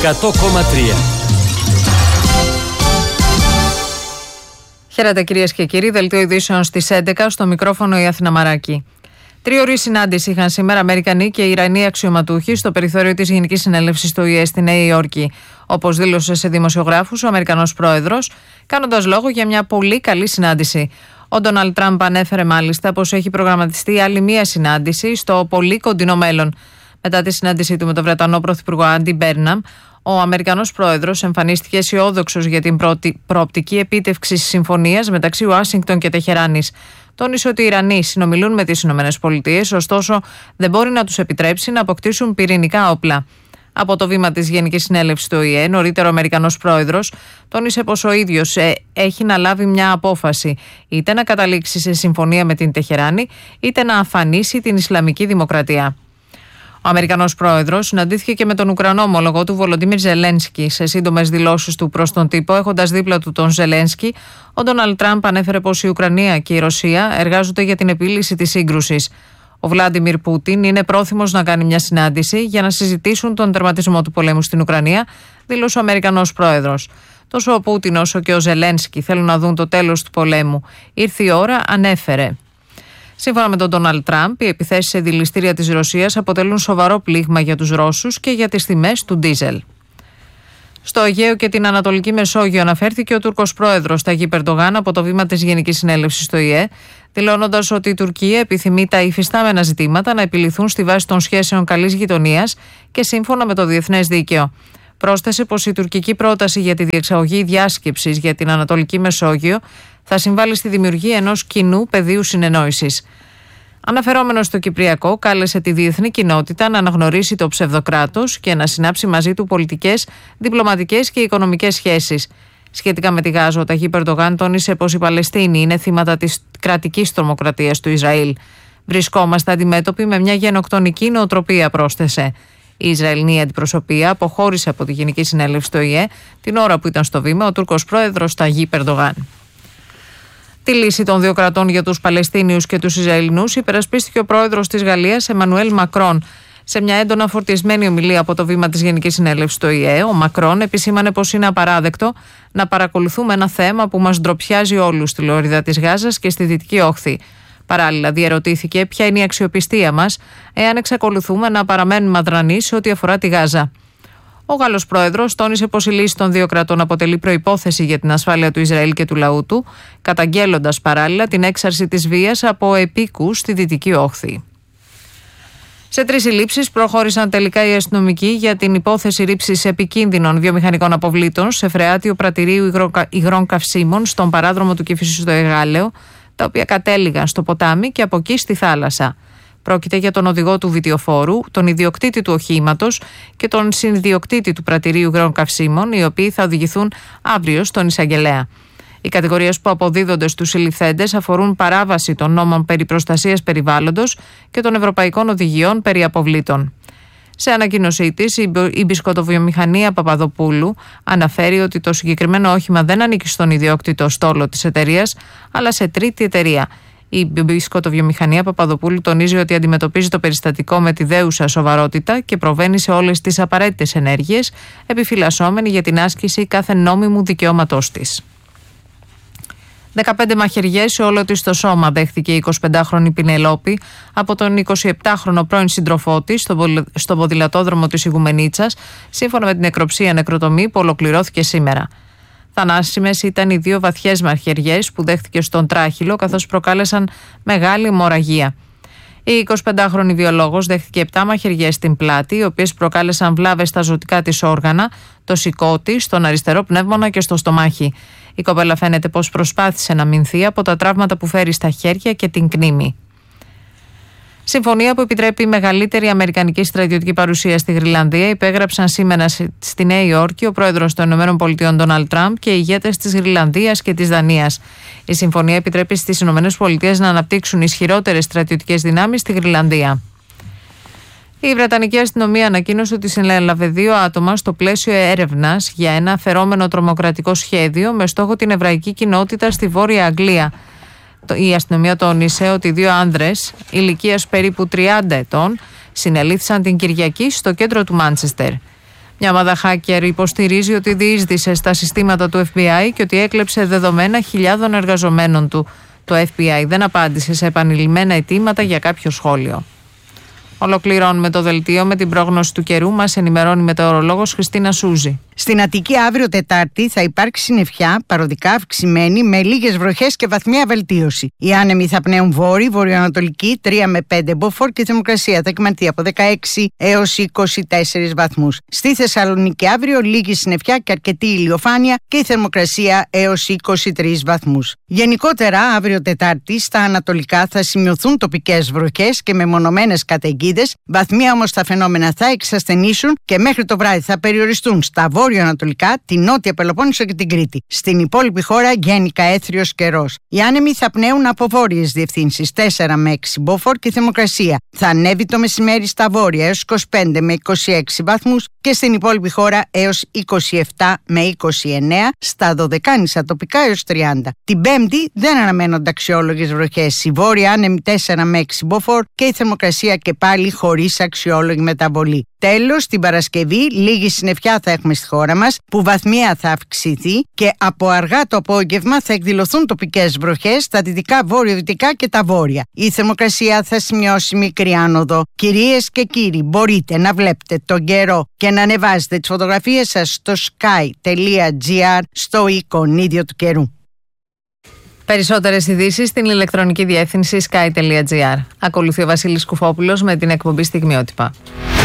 100,3. Χαίρετε κυρίες και κύριοι, δελτίο ειδήσεων στις 11, στο μικρόφωνο η Αθήνα Μαράκη. Τριωρή συνάντηση είχαν σήμερα Αμερικανοί και Ιρανοί αξιωματούχοι στο περιθώριο της Γενικής Συνέλευσης του ΟΗΕ στη Νέα Υόρκη. Όπως δήλωσε σε δημοσιογράφους ο Αμερικανός πρόεδρος, κάνοντας λόγο για μια πολύ καλή συνάντηση. Ο Ντόναλντ Τραμπ ανέφερε μάλιστα πως έχει προγραμματιστεί άλλη μία συνάντηση στο πολύ κοντινό μέλλον. Μετά τη συνάντησή του με τον Βρετανό Πρωθυπουργό Άντι Μπέρναμ, ο Αμερικανός πρόεδρος εμφανίστηκε αισιόδοξος για την προοπτική επίτευξη συμφωνίας μεταξύ Ουάσιγκτον και Τεχεράνης. Τόνισε ότι οι Ιρανοί συνομιλούν με τις ΗΠΑ, ωστόσο δεν μπορεί να τους επιτρέψει να αποκτήσουν πυρηνικά όπλα. Από το βήμα της Γενικής Συνέλευσης του ΟΗΕ, νωρίτερο ο Αμερικανός πρόεδρος τόνισε πως ο ίδιος έχει να λάβει μια απόφαση, είτε να καταλήξει σε συμφωνία με την Τεχεράνη, είτε να αφανίσει την Ισλαμική Δημοκρατία. Ο Αμερικανός πρόεδρος συναντήθηκε και με τον Ουκρανό ομολογό του Βολοντίμιρ Ζελένσκι σε σύντομες δηλώσεις του προς τον τύπο, έχοντας δίπλα του τον Ζελένσκι. Ο Ντόναλντ Τραμπ ανέφερε πως η Ουκρανία και η Ρωσία εργάζονται για την επίλυση της σύγκρουσης. Ο Βλάντιμιρ Πούτιν είναι πρόθυμος να κάνει μια συνάντηση για να συζητήσουν τον τερματισμό του πολέμου στην Ουκρανία, δήλωσε ο Αμερικανός πρόεδρος. Τόσο ο Πούτιν όσο και ο Ζελένσκι θέλουν να δουν το τέλος του πολέμου. Ήρθε η ώρα, ανέφερε. Σύμφωνα με τον Ντόναλντ Τραμπ, οι επιθέσεις σε δηληστήρια της Ρωσίας αποτελούν σοβαρό πλήγμα για τους Ρώσους και για τις τιμές του ντίζελ. Στο Αιγαίο και την Ανατολική Μεσόγειο αναφέρθηκε ο Τούρκος πρόεδρος Ταγίπ Ερντογάν από το βήμα της Γενικής Συνέλευσης του ΟΗΕ, δηλώνοντας ότι η Τουρκία επιθυμεί τα υφιστάμενα ζητήματα να επιληθούν στη βάση των σχέσεων καλής γειτονίας και σύμφωνα με το διεθνές δίκαιο. Πρόσθεσε πως η τουρκική πρόταση για τη διεξαγωγή διάσκεψης για την Ανατολική Μεσόγειο θα συμβάλλει στη δημιουργία ενός κοινού πεδίου συνεννόησης. Αναφερόμενος στο Κυπριακό, κάλεσε τη διεθνή κοινότητα να αναγνωρίσει το ψευδοκράτος και να συνάψει μαζί του πολιτικές, διπλωματικές και οικονομικές σχέσεις. Σχετικά με τη Γάζα, ο Ταγίπ Ερντογάν τόνισε πως οι Παλαιστίνοι είναι θύματα της κρατικής τρομοκρατίας του Ισραήλ. Βρισκόμαστε αντιμέτωποι με μια γενοκτονική νοοτροπία, πρόσθεσε. Η Ισραηλινή αντιπροσωπεία αποχώρησε από τη Γενική Συνέλευση του ΟΗΕ την ώρα που ήταν στο βήμα ο Τούρκος πρόεδρος Ταγίπ Ερντογάν. Τη λύση των δύο κρατών για τους Παλαιστίνιους και τους Ισραηλινούς υπερασπίστηκε ο πρόεδρος της Γαλλίας Εμμανουέλ Μακρόν. Σε μια έντονα φορτισμένη ομιλία από το βήμα της Γενικής Συνέλευσης του ΟΗΕ, ο Μακρόν επισήμανε πως είναι απαράδεκτο να παρακολουθούμε ένα θέμα που μας ντροπιάζει όλους στη λωρίδα της Γάζας και στη Δυτική Όχθη. Παράλληλα, διερωτήθηκε ποια είναι η αξιοπιστία μας εάν εξακολουθούμε να παραμένουμε αδρανείς σε ό,τι αφορά τη Γάζα. Ο Γάλλος πρόεδρος τόνισε πως η λύση των δύο κρατών αποτελεί προϋπόθεση για την ασφάλεια του Ισραήλ και του λαού του, καταγγέλλοντας παράλληλα την έξαρση της βίας από επίκους στη Δυτική Όχθη. Σε 3 συλλήψεις προχώρησαν τελικά οι αστυνομικοί για την υπόθεση ρήψης επικίνδυνων βιομηχανικών αποβλήτων σε φρεάτιο πρατηρίου υγρών καυσίμων στον παράδρομο του Κηφισού στο Εγάλεο, τα οποία κατέληγαν στο ποτάμι και από εκεί στη θάλασσα. Πρόκειται για τον οδηγό του βιτιοφόρου, τον ιδιοκτήτη του οχήματος και τον συνδιοκτήτη του πρατηρίου υγρών καυσίμων, οι οποίοι θα οδηγηθούν αύριο στον εισαγγελέα. Οι κατηγορίες που αποδίδονται στους συλληφθέντες αφορούν παράβαση των νόμων περί προστασίας περιβάλλοντος και των ευρωπαϊκών οδηγιών περί αποβλήτων. Σε ανακοίνωσή της, η μπισκοτοβιομηχανία Παπαδοπούλου αναφέρει ότι το συγκεκριμένο όχημα δεν ανήκει στον ιδιόκτητο στόλο της εταιρείας, αλλά σε τρίτη εταιρεία. Η μπισκοτοβιομηχανία Παπαδοπούλου τονίζει ότι αντιμετωπίζει το περιστατικό με τη δέουσα σοβαρότητα και προβαίνει σε όλες τις απαραίτητες ενέργειες, επιφυλασσόμενη για την άσκηση κάθε νόμιμου δικαιώματός της. 15 μαχαιριές σε όλο της το σώμα δέχθηκε η 25χρονη Πινελόπη από τον 27χρονο πρώην σύντροφό της στο ποδηλατόδρομο της Ιγουμενίτσας, σύμφωνα με την νεκροψία νεκροτομή που ολοκληρώθηκε σήμερα. Θανάσιμες ήταν οι 2 βαθιές μαχαιριές που δέχτηκε στον τράχυλο, καθώς προκάλεσαν μεγάλη αιμορραγία. Η 25χρονη βιολόγος δέχτηκε 7 μαχαιριές στην πλάτη, οι οποίες προκάλεσαν βλάβες στα ζωτικά της όργανα, το σηκώ της, στον αριστερό πνεύμονα και στο στομάχι. Η κοπέλα φαίνεται πως προσπάθησε να μηνθεί από τα τραύματα που φέρει στα χέρια και την κνήμη. Συμφωνία που επιτρέπει μεγαλύτερη αμερικανική στρατιωτική παρουσία στη Γροιλανδία υπέγραψαν σήμερα στη Νέα Υόρκη ο πρόεδρος των ΗΠΑ Ντόναλντ Τραμπ και οι ηγέτες της Γροιλανδίας και της Δανίας. Η συμφωνία επιτρέπει στις ΗΠΑ να αναπτύξουν ισχυρότερες στρατιωτικές δυνάμεις στη Γροιλανδία. Η Βρετανική αστυνομία ανακοίνωσε ότι συνέλαβε 2 άτομα στο πλαίσιο έρευνας για ένα φερόμενο τρομοκρατικό σχέδιο με στόχο την εβραϊκή κοινότητα στη Βόρεια Αγγλία. Η αστυνομία τόνισε ότι 2 άνδρες ηλικίας περίπου 30 ετών συνελήφθησαν την Κυριακή στο κέντρο του Μάντσεστερ. Μια ομάδα hacker υποστηρίζει ότι διείσδησε στα συστήματα του FBI και ότι έκλεψε δεδομένα χιλιάδων εργαζομένων του. Το FBI δεν απάντησε σε επανειλημμένα αιτήματα για κάποιο σχόλιο. Ολοκληρώνουμε το δελτίο με την πρόγνωση του καιρού. Μας ενημερώνει η μετεωρολόγος Χριστίνα Σούζη. Στην Αττική αύριο Τετάρτη θα υπάρξει συννεφιά, παροδικά αυξημένη, με λίγες βροχές και βαθμία βελτίωση. Οι άνεμοι θα πνέουν βόρειο-βορειοανατολική 3 με 5 μποφόρ και η θερμοκρασία θα κυμανθεί από 16 έως 24 βαθμούς. Στη Θεσσαλονίκη αύριο λίγη συννεφιά και αρκετή ηλιοφάνεια και η θερμοκρασία έως 23 βαθμούς. Γενικότερα αύριο Τετάρτη στα ανατολικά θα σημειωθούν τοπικές βροχές και μεμονωμένες καταιγίδες. Βαθμία όμως τα φαινόμενα θα εξασθενήσουν και μέχρι το βράδυ θα περιοριστούν στα βόρειο-ανατολικά, την Νότια Πελοπόννησο και την Κρήτη. Στην υπόλοιπη χώρα γενικά έθριος καιρός. Οι άνεμοι θα πνέουν από βόρειες διευθύνσεις 4 με 6 μποφόρ και η θερμοκρασία θα ανέβει το μεσημέρι στα βόρεια έως 25 με 26 βαθμούς και στην υπόλοιπη χώρα έως 27 με 29, στα δωδεκάνησα τοπικά έως 30. Την Πέμπτη δεν αναμένονται αξιόλογες βροχές. Οι βόρειοι άνεμοι 4 με 6 μποφόρ και η θερμοκρασία και πάλι χωρίς αξιόλογη μεταβολή. Τέλος, την Παρασκευή λίγη συννεφιά θα έχουμε στη χώρα μας, που βαθμία θα αυξηθεί και από αργά το απόγευμα θα εκδηλωθούν τοπικές βροχές στα δυτικά, βορειοδυτικά και τα βόρεια. Η θερμοκρασία θα σημειώσει μικρή άνοδο. Κυρίες και κύριοι, μπορείτε να βλέπετε τον καιρό και να ανεβάζετε τις φωτογραφίες σας στο sky.gr στο εικονίδιο του καιρού. Περισσότερες ειδήσεις στην ηλεκτρονική διεύθυνση sky.gr. Ακολουθεί ο Βασίλης Κουφόπουλος με την εκπομπή Στιγμιότυπα.